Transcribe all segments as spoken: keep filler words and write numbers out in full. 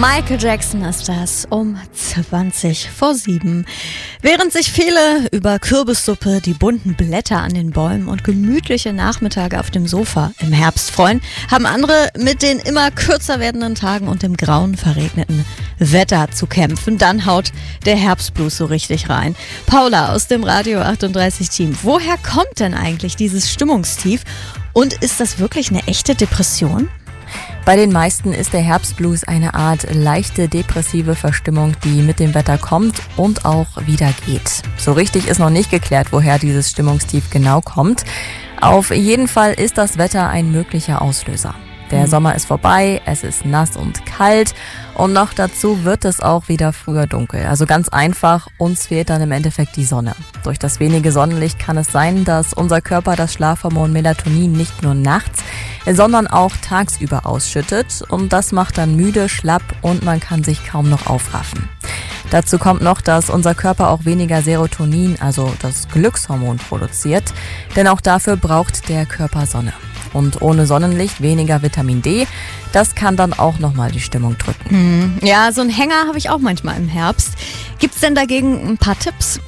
Michael Jackson ist das um zwanzig vor sieben. Während sich viele über Kürbissuppe, die bunten Blätter an den Bäumen und gemütliche Nachmittage auf dem Sofa im Herbst freuen, haben andere mit den immer kürzer werdenden Tagen und dem grauen, verregneten Wetter zu kämpfen. Dann haut der Herbstblues so richtig rein. Paula aus dem Radio achtunddreißig Team. Woher kommt denn eigentlich dieses Stimmungstief? Und ist das wirklich eine echte Depression? Bei den meisten ist der Herbstblues eine Art leichte depressive Verstimmung, die mit dem Wetter kommt und auch wieder geht. So richtig ist noch nicht geklärt, woher dieses Stimmungstief genau kommt. Auf jeden Fall ist das Wetter ein möglicher Auslöser. Der mhm. Sommer ist vorbei, es ist nass und kalt und noch dazu wird es auch wieder früher dunkel. Also ganz einfach, uns fehlt dann im Endeffekt die Sonne. Durch das wenige Sonnenlicht kann es sein, dass unser Körper das Schlafhormon Melatonin nicht nur nachts, sondern auch tagsüber ausschüttet und das macht dann müde, schlapp und man kann sich kaum noch aufraffen. Dazu kommt noch, dass unser Körper auch weniger Serotonin, also das Glückshormon, produziert, denn auch dafür braucht der Körper Sonne. Und ohne Sonnenlicht weniger Vitamin D, das kann dann auch nochmal die Stimmung drücken. Hm, ja, so einen Hänger habe ich auch manchmal im Herbst. Gibt's denn dagegen ein paar Tipps?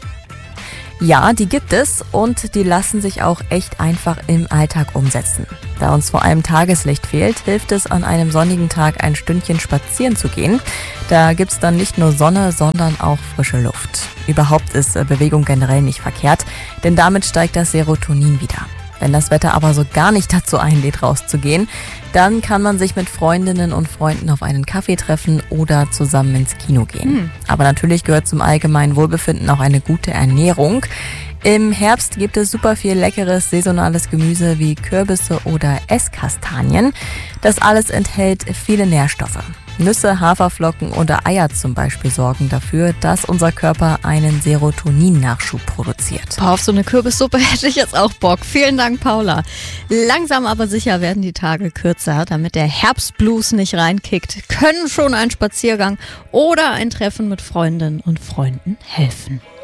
Ja, die gibt es und die lassen sich auch echt einfach im Alltag umsetzen. Da uns vor allem Tageslicht fehlt, hilft es an einem sonnigen Tag ein Stündchen spazieren zu gehen. Da gibt's dann nicht nur Sonne, sondern auch frische Luft. Überhaupt ist Bewegung generell nicht verkehrt, denn damit steigt das Serotonin wieder. Wenn das Wetter aber so gar nicht dazu einlädt, rauszugehen, dann kann man sich mit Freundinnen und Freunden auf einen Kaffee treffen oder zusammen ins Kino gehen. Hm. Aber natürlich gehört zum allgemeinen Wohlbefinden auch eine gute Ernährung. Im Herbst gibt es super viel leckeres saisonales Gemüse wie Kürbisse oder Esskastanien. Das alles enthält viele Nährstoffe. Nüsse, Haferflocken oder Eier zum Beispiel sorgen dafür, dass unser Körper einen Serotonin-Nachschub produziert. Boah, auf so eine Kürbissuppe hätte ich jetzt auch Bock. Vielen Dank, Paula. Langsam aber sicher werden die Tage kürzer. Damit der Herbstblues nicht reinkickt, können schon ein Spaziergang oder ein Treffen mit Freundinnen und Freunden helfen.